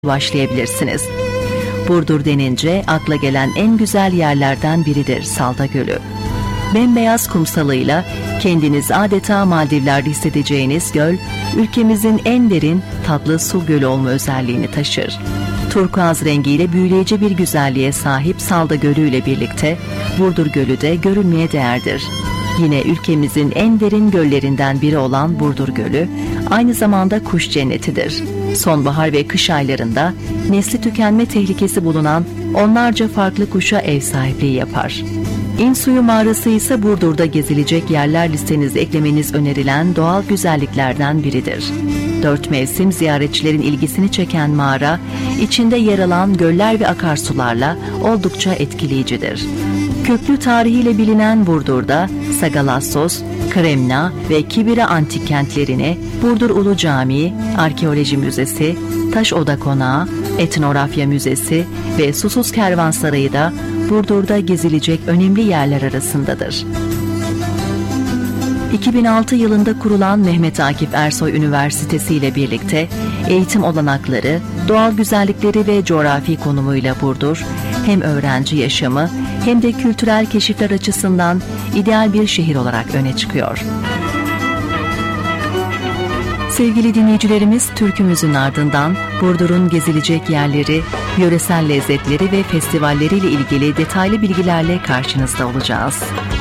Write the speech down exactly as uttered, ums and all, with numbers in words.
başlayabilirsiniz. Burdur denince akla gelen en güzel yerlerden biridir Salda Gölü. Bembeyaz kumsalıyla kendiniz adeta Maldivler'de hissedeceğiniz göl, ülkemizin en derin tatlı su gölü olma özelliğini taşır. Turkuaz rengiyle büyüleyici bir güzelliğe sahip Salda Gölü ile birlikte Burdur Gölü de görülmeye değerdir. Yine ülkemizin en derin göllerinden biri olan Burdur Gölü, aynı zamanda kuş cennetidir. Sonbahar ve kış aylarında nesli tükenme tehlikesi bulunan onlarca farklı kuşa ev sahipliği yapar. İnsuyu mağarası ise Burdur'da gezilecek yerler listenize eklemeniz önerilen doğal güzelliklerden biridir. Dört mevsim ziyaretçilerin ilgisini çeken mağara, içinde yer alan göller ve akarsularla oldukça etkileyicidir. Köklü tarihiyle bilinen Burdur'da Sagalassos, Kremna ve Kibira antik kentlerini, Burdur Ulu Camii, Arkeoloji Müzesi, Taş Oda Konağı, Etnografya Müzesi ve Susuz Kervansarayı da Burdur'da gezilecek önemli yerler arasındadır. iki bin altı yılında kurulan Mehmet Akif Ersoy Üniversitesi ile birlikte eğitim olanakları, doğal güzellikleri ve coğrafi konumuyla Burdur, hem öğrenci yaşamı hem de kültürel keşifler açısından ideal bir şehir olarak öne çıkıyor. Sevgili dinleyicilerimiz, türkümüzün ardından Burdur'un gezilecek yerleri, yöresel lezzetleri ve festivalleriyle ilgili detaylı bilgilerle karşınızda olacağız.